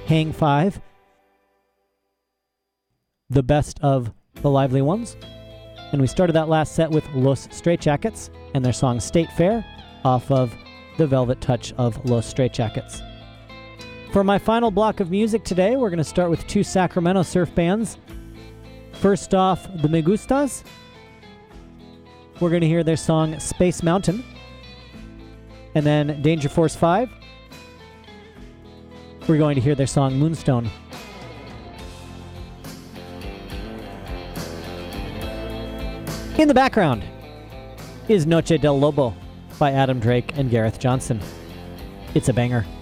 Hang 5, The Best of the Lively Ones. And we started that last set with Los Straitjackets and their song State Fair off of The Velvet Touch of Los Straitjackets. For my final block of music today, we're going to start with two Sacramento surf bands. First off, the Me Gustas. We're going to hear their song Space Mountain. And then Danger Force 5. We're going to hear their song Moonstone. In the background is Noche del Lobo by Adam Drake and Gareth Johnson. It's a banger.